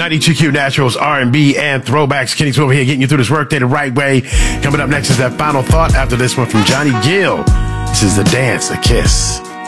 92Q Naturals, R&B, and throwbacks. Kenny Swivel here, getting you through this workday the right way. Coming up next is that final thought after this one from Johnny Gill. This is The Dance, A Kiss.